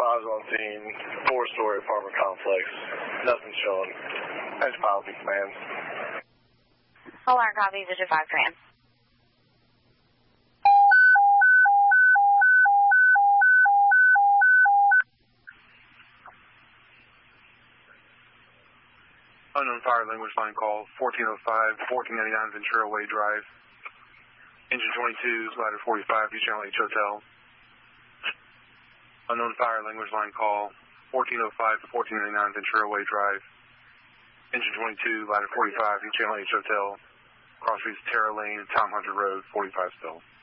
eyes on scene, 4-story apartment complex. Nothing showing. That's probably command. Alarm copy, Vision 5 Command. Unknown fire language line call 1405, 1499 Ventura Way Drive. Engine 22, ladder 45, East Channel H Hotel. Unknown fire language line call 1405 to 1499 Ventura Way Drive. Engine 22, ladder 45, East Channel H Hotel. Cross Streets Terra Lane, Tom Hunter Road, 45 still.